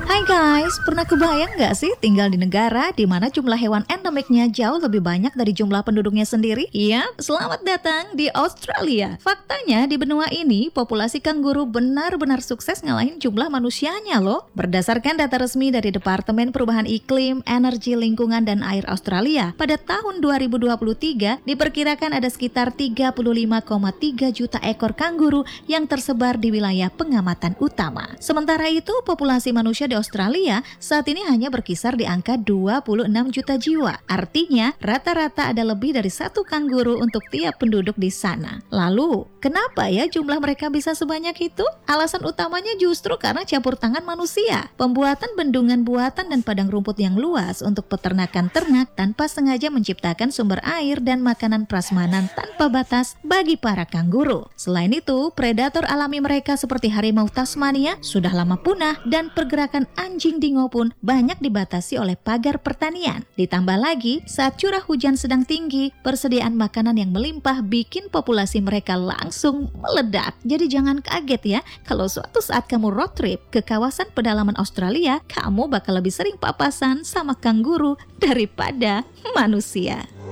Hai guys, pernah kebayang nggak sih tinggal di negara di mana jumlah hewan endemiknya jauh lebih banyak dari jumlah penduduknya sendiri? Iya, selamat datang di Australia. Faktanya di benua ini, populasi kanguru benar-benar sukses ngalahin jumlah manusianya loh. Berdasarkan data resmi dari Departemen Perubahan Iklim, Energi Lingkungan dan Air Australia, pada tahun 2023 diperkirakan ada sekitar 35,3 juta ekor kanguru yang tersebar di wilayah pengamatan utama. Sementara itu, populasi manusia di Australia saat ini hanya berkisar di angka 26 juta jiwa. Artinya, rata-rata ada lebih dari satu kanguru untuk tiap penduduk di sana. Lalu, kenapa ya jumlah mereka bisa sebanyak itu? Alasan utamanya justru karena campur tangan manusia. Pembuatan bendungan buatan dan padang rumput yang luas untuk peternakan ternak tanpa sengaja menciptakan sumber air dan makanan prasmanan tanpa batas bagi para kanguru. Selain itu, predator alami mereka seperti harimau Tasmania sudah lama punah dan pergerakan anjing dingo pun banyak dibatasi oleh pagar pertanian. Ditambah lagi, saat curah hujan sedang tinggi, persediaan makanan yang melimpah bikin populasi mereka langsung meledak. Jadi jangan kaget ya, kalau suatu saat kamu road trip ke kawasan pedalaman Australia, kamu bakal lebih sering papasan sama kanguru daripada manusia.